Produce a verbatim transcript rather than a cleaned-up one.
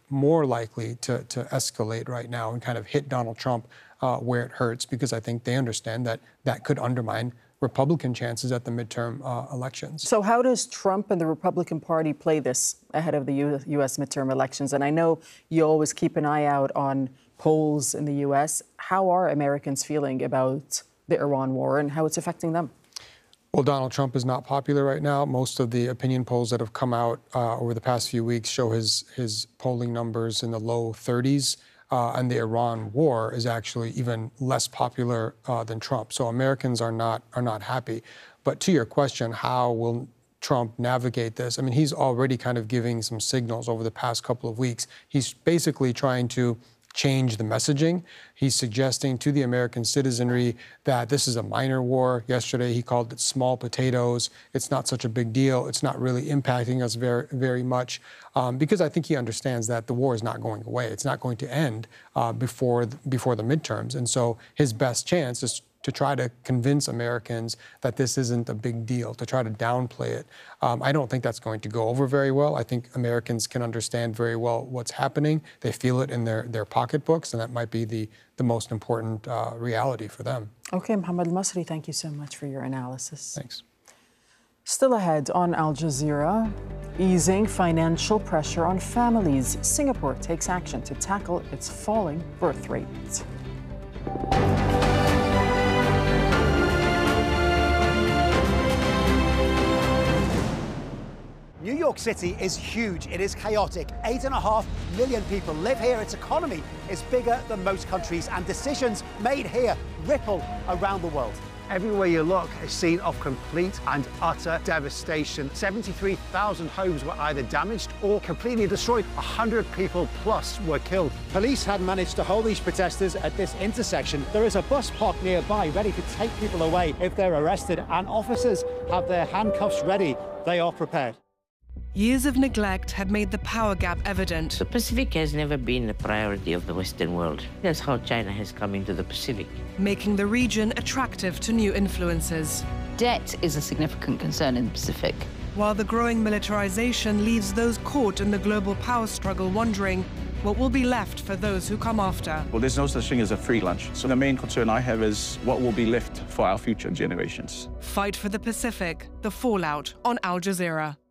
more likely to, to escalate right now and kind of hit Donald Trump uh, where it hurts, because I think they understand that that could undermine Republican chances at the midterm uh, elections. So how does Trump and the Republican Party play this ahead of the U S midterm elections? And I know you always keep an eye out on polls in the U S. How are Americans feeling about the Iran war and how it's affecting them? Well, Donald Trump is not popular right now. Most of the opinion polls that have come out uh, over the past few weeks show his, his polling numbers in the low thirties. Uh, and the Iran war is actually even less popular uh, than Trump. So Americans are not are not happy. But to your question, how will Trump navigate this? I mean, he's already kind of giving some signals over the past couple of weeks. He's basically trying to change the messaging. He's suggesting to the American citizenry that this is a minor war. Yesterday, he called it small potatoes. It's not such a big deal. It's not really impacting us very, very much, um, because I think he understands that the war is not going away. It's not going to end uh, before, the, before the midterms. And so his best chance is to try to convince Americans that this isn't a big deal, to try to downplay it. Um, I don't think that's going to go over very well. I think Americans can understand very well what's happening. They feel it in their, their pocketbooks, and that might be the, the most important uh, reality for them. Okay, Mohammed Masri, thank you so much for your analysis. Thanks. Still ahead on Al Jazeera, easing financial pressure on families. Singapore takes action to tackle its falling birth rate. New York City is huge. It is chaotic. Eight and a half million people live here. Its economy is bigger than most countries, and decisions made here ripple around the world. Everywhere you look, a scene of complete and utter devastation. seventy-three thousand homes were either damaged or completely destroyed. one hundred people plus were killed. Police had managed to hold these protesters at this intersection. There is a bus parked nearby ready to take people away if they're arrested, and officers have their handcuffs ready. They are prepared. Years of neglect had made the power gap evident. The Pacific has never been a priority of the Western world. That's how China has come into the Pacific, making the region attractive to new influences. Debt is a significant concern in the Pacific. While the growing militarization leaves those caught in the global power struggle wondering what will be left for those who come after. Well, there's no such thing as a free lunch. So the main concern I have is what will be left for our future generations. Fight for the Pacific, the fallout on Al Jazeera.